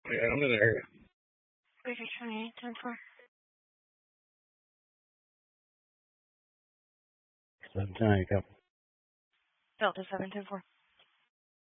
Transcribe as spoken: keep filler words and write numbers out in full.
Yeah, I'm in the area. Greater twenty-eight, ten four. seven ten eight, go. Delta seven ten four.